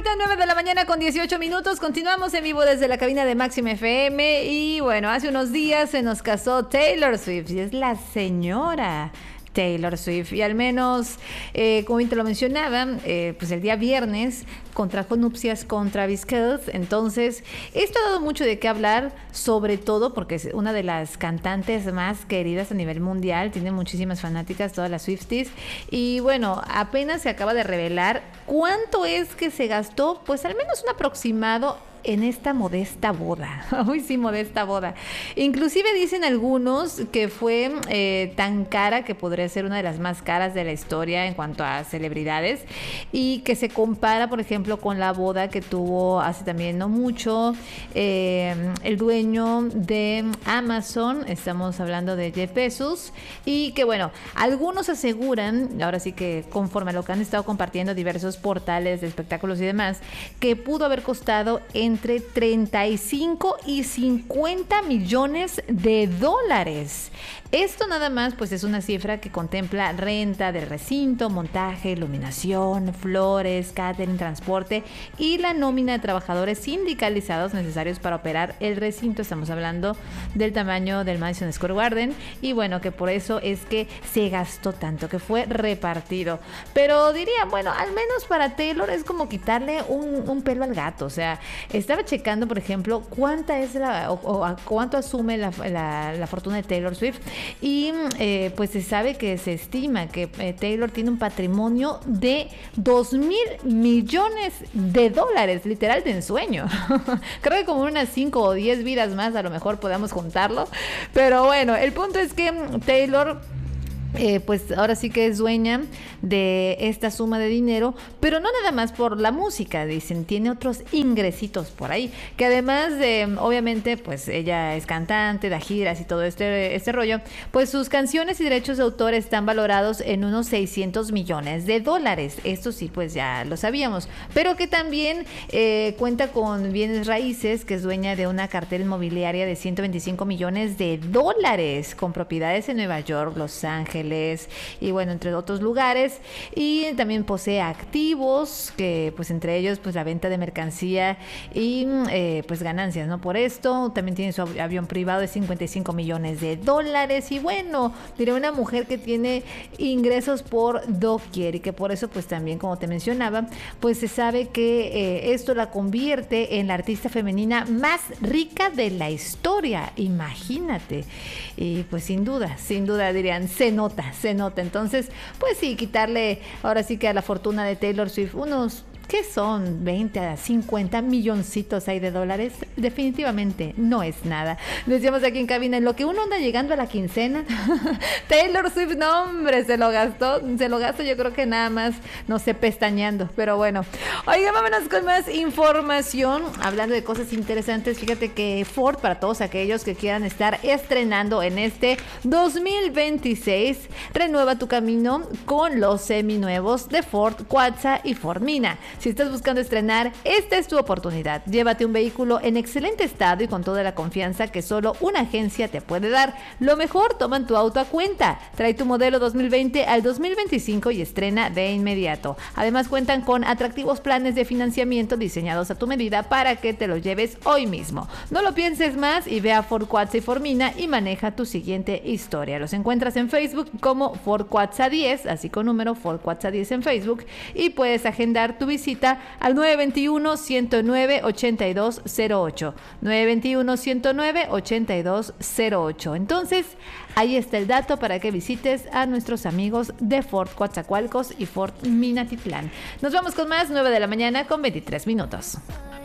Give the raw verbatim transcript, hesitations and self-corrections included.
República, nueve de la mañana con dieciocho minutos. Continuamos en vivo desde la cabina de Máxima F M. Y bueno, hace unos días se nos casó Taylor Swift y es la señora Taylor Swift, y al menos, eh, como bien te lo mencionaba, eh, pues el día viernes contrajo nupcias con Travis Kelce. Entonces, esto ha dado mucho de qué hablar, sobre todo porque es una de las cantantes más queridas a nivel mundial, tiene muchísimas fanáticas, todas las Swifties, y bueno, apenas se acaba de revelar cuánto es que se gastó, pues al menos un aproximado en esta modesta boda. Uy, sí, modesta boda. Inclusive dicen algunos que fue eh, tan cara que podría ser una de las más caras de la historia en cuanto a celebridades, y que se compara, por ejemplo, con la boda que tuvo hace también no mucho eh, el dueño de Amazon. Estamos hablando de Jeff Bezos, y que bueno, algunos aseguran, ahora sí que conforme a lo que han estado compartiendo diversos portales de espectáculos y demás, que pudo haber costado en entre treinta y cinco y cincuenta millones de dólares. Esto nada más pues es una cifra que contempla renta del recinto, montaje, iluminación, flores, catering, transporte y la nómina de trabajadores sindicalizados necesarios para operar el recinto. Estamos hablando del tamaño del Madison Square Garden, y bueno, que por eso es que se gastó tanto, que fue repartido. Pero diría, bueno, al menos para Taylor es como quitarle un, un pelo al gato. O sea, estaba checando, por ejemplo, cuánta es la, o, o a cuánto asume la, la, la fortuna de Taylor Swift. Y eh, pues se sabe que se estima que eh, Taylor tiene un patrimonio de dos mil millones de dólares, literal de ensueño. Creo que como unas cinco o diez vidas más a lo mejor podamos juntarlo. Pero bueno, el punto es que Taylor Eh, pues ahora sí que es dueña de esta suma de dinero, pero no nada más por la música, dicen, tiene otros ingresitos por ahí, que además de, obviamente, pues ella es cantante, da giras y todo este, este rollo, pues sus canciones y derechos de autor están valorados en unos seiscientos millones de dólares. Esto sí, pues ya lo sabíamos, pero que también eh, cuenta con bienes raíces, que es dueña de una cartera inmobiliaria de ciento veinticinco millones de dólares, con propiedades en Nueva York, Los Ángeles, y bueno, entre otros lugares, y también posee activos, que pues entre ellos pues la venta de mercancía y eh, pues ganancias, ¿no? Por esto también tiene su avión privado de cincuenta y cinco millones de dólares, y bueno, diré, una mujer que tiene ingresos por doquier, y que por eso pues también, como te mencionaba, pues se sabe que eh, esto la convierte en la artista femenina más rica de la historia, imagínate. Y pues sin duda, sin duda dirían, se nota se nota. Entonces, pues sí, quitarle ahora sí que a la fortuna de Taylor Swift unos, ¿qué son? veinte a cincuenta milloncitos ahí de dólares, definitivamente no es nada. Decíamos aquí en cabina, en lo que uno anda llegando a la quincena, Taylor Swift, no hombre, se lo gastó, se lo gastó yo creo que nada más, no sé, pestañeando, pero bueno. Oigan, vámonos con más información, hablando de cosas interesantes. Fíjate que Ford, para todos aquellos que quieran estar estrenando en este dos mil veintiséis, renueva tu camino con los seminuevos de Ford Cuatza y Ford Mina. Si estás buscando estrenar, esta es tu oportunidad. Llévate un vehículo en excelente estado y con toda la confianza que solo una agencia te puede dar. Lo mejor, toman tu auto a cuenta. Trae tu modelo dos mil veinte al dos mil veinticinco y estrena de inmediato. Además, cuentan con atractivos planes de financiamiento diseñados a tu medida para que te lo lleves hoy mismo. No lo pienses más y ve a Ford Cuatza y Ford Mina y maneja tu siguiente historia. Los encuentras en Facebook como Ford Cuatza diez, así con número Ford Cuatza diez en Facebook, y puedes agendar tu visita al nueve veintiuno, ciento nueve, ochenta y dos cero ocho. nueve veintiuno, ciento nueve, ochenta y dos cero ocho. Entonces, ahí está el dato para que visites a nuestros amigos de Ford Coatzacoalcos y Ford Minatitlán. Nos vamos con más, nueve de la mañana con veintitrés minutos.